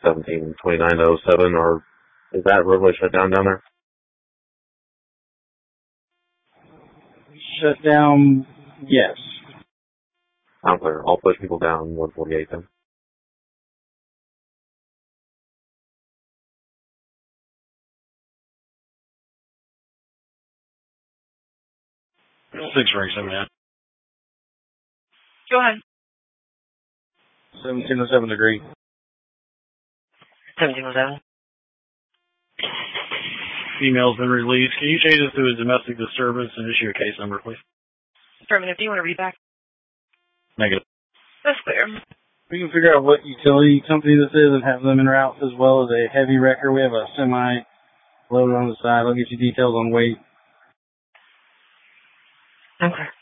172907, or is that roadway shut down there? Shut down, yes. I'm clear. I'll push people down 148 then. 6 ranks, man. Go ahead. 1707 degree. 1707. Female's been released. Can you change this to a domestic disturbance and issue a case number, please? Affirmative. Do you want to read back? Negative. That's clear. We can figure out what utility company this is and have them en route, as well as a heavy wrecker. We have a semi loaded on the side. I'll get you details on weight. Okay.